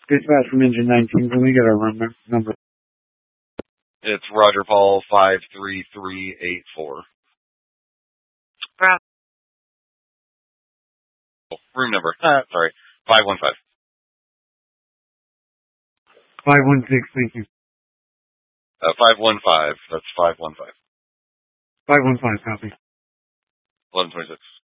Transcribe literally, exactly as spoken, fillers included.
Dispatch from engine nineteen, can we get our room number? It's Roger Paul five three three eight four. Bravo. Oh, room number. Uh, sorry. five one five. five one six, thank you. Uh, five one five. That's five one five. five one five, copy. eleven twenty-six.